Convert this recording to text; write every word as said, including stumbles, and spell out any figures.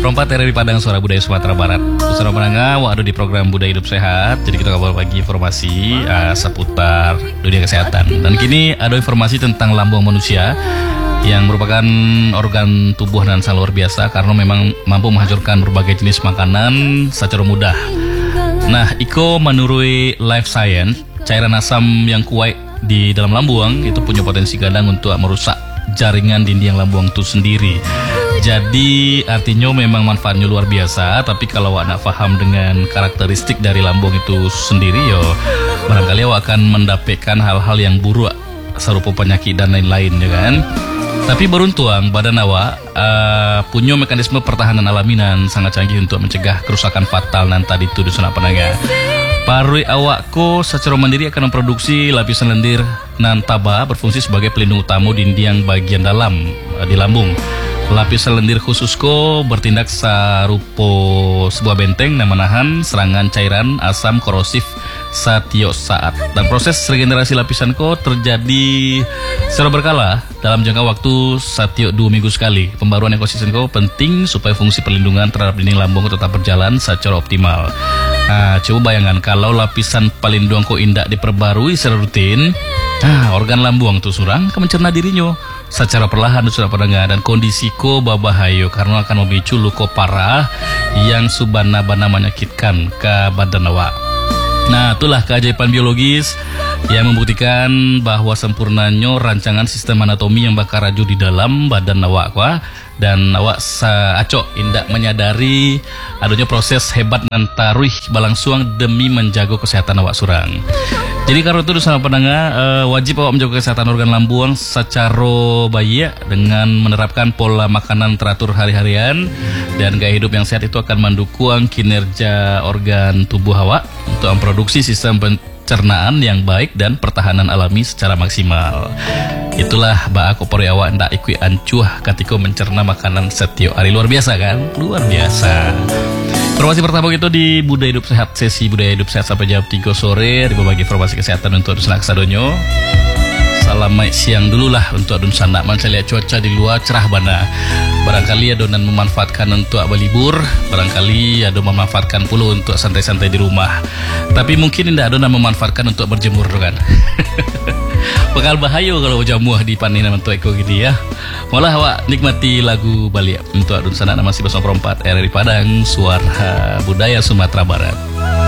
Perempat R R I Padang, Suara Budaya Sumatera Barat. Suara pendengar, waktu di program Budaya Hidup Sehat. Jadi kita kabar bagi informasi uh, seputar dunia kesehatan. Dan kini ada informasi tentang lambung manusia yang merupakan organ tubuh dan sangat luar biasa karena memang mampu menghancurkan berbagai jenis makanan secara mudah. Nah, Iko menurut Life Science, cairan asam yang kuat di dalam lambung itu punya potensi kadang untuk merusak jaringan dinding lambung itu sendiri. Jadi artinya memang manfaatnya luar biasa, tapi kalau awak nak faham dengan karakteristik dari lambung itu sendiri, yo barangkali awak akan mendapatkan hal-hal yang buruk serupa penyakit dan lain-lain, ya kan? Tapi beruntung badan awak uh, punya mekanisme pertahanan alami dan sangat canggih untuk mencegah kerusakan fatal nan tadi itu disana pendengar. Parui awakku secara mandiri akan memproduksi lapisan lendir nan taba berfungsi sebagai pelindung utama dinding bagian dalam uh, di lambung. Lapisan lendir khususku bertindak serupa sebuah benteng yang menahan serangan cairan asam korosif setiap saat. Dan proses regenerasi lapisan ko terjadi secara berkala dalam jangka waktu setiap dua minggu sekali. Pembaruan ekosistem ko penting supaya fungsi perlindungan terhadap dinding lambung tetap berjalan secara optimal. Nah, coba bayangkan kalau lapisan pelindung ko indak diperbarui secara rutin, nah organ lambung tuh surang ke mencerna dirinya secara perlahan sudah pendengar, dan kondisi ko berbahaya karena akan memicu luka parah yang subana-bana menyakitkan ke badan awak. Nah, itulah keajaiban biologis yang membuktikan bahwa sempurnanya rancangan sistem anatomi yang bakar raju di dalam badan awak wah, dan awak acok indak menyadari adanya proses hebat dan taruh balangsuang demi menjaga kesehatan awak surang. Jadi karena itu sama pendengar, uh, wajib awak menjaga kesehatan organ lambung secara baik dengan menerapkan pola makanan teratur hari-harian, dan gaya hidup yang sehat itu akan mendukung kinerja organ tubuh awak untuk memproduksi sistem pencernaan yang baik dan pertahanan alami secara maksimal. Itulah baak opori awak ndak ikut ancuh ketika mencerna makanan setiap hari. Luar biasa kan? Luar biasa. Informasi pertama itu di Budaya Hidup Sehat, sesi Budaya Hidup Sehat sampai jam tiga sore, di berbagi informasi kesehatan untuk Dusun Aksadonyo. Selamat siang dulu lah untuk Adun Sanak. Man saya lihat cuaca di luar cerah bana. Barangkali adonan memanfaatkan untuk berlibur, barangkali ada memanfaatkan pula untuk santai-santai di rumah. Tapi mungkin tidak adonan memanfaatkan untuk berjemur kan. Bakal bahaya kalau jamuah di panen untuk eko gitu ya. Malah awak nikmati lagu balik untuk Adun Sanak masih bersama Perempat R R I Padang, Suara Budaya Sumatera Barat.